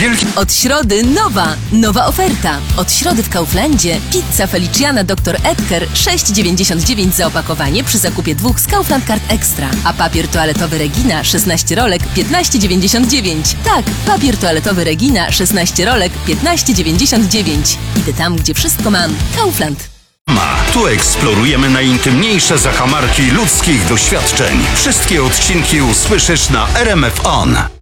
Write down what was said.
wielki... Od środy nowa oferta. Od środy w Kauflandzie pizza Feliciana Dr. Edgar 6,99 za opakowanie przy zakupie 2 z Kaufland Card Extra. A papier toaletowy Regina 16 rolek 15,99. Tak, papier toaletowy Regina 16 rolek 15,99. Idę tam, gdzie wszystko mam. Kaufland. Tu eksplorujemy najintymniejsze zakamarki ludzkich doświadczeń. Wszystkie odcinki usłyszysz na RMF On.